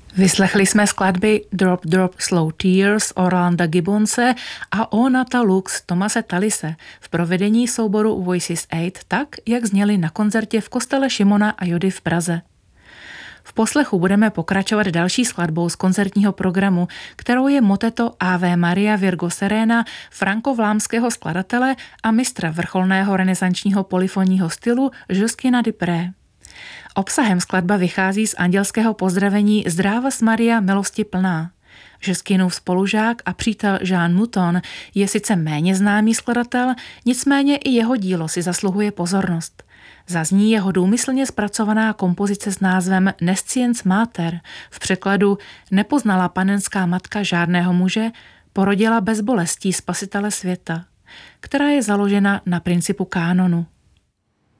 Vyslechli jsme skladby Drop Drop Slow Tears Orlanda Gibbonse a O Nata Lux Tomase Tallise v provedení souboru Voices 8 tak, jak zněli na koncertě v kostele Šimona a Judy v Praze. V poslechu budeme pokračovat další skladbou z koncertního programu, kterou je moteto Ave Maria Virgo Serena frankovlámského skladatele a mistra vrcholného renesančního polyfonního stylu Joskina Dupré. Obsahem skladba vychází z andělského pozdravení Zdravas Maria, milosti plná. Joskinův spolužák a přítel Jean Mouton je sice méně známý skladatel, nicméně i jeho dílo si zasluhuje pozornost. Zazní jeho důmyslně zpracovaná kompozice s názvem Nescience Mater, v překladu Nepoznala panenská matka žádného muže, porodila bez bolestí spasitele světa, která je založena na principu kánonu.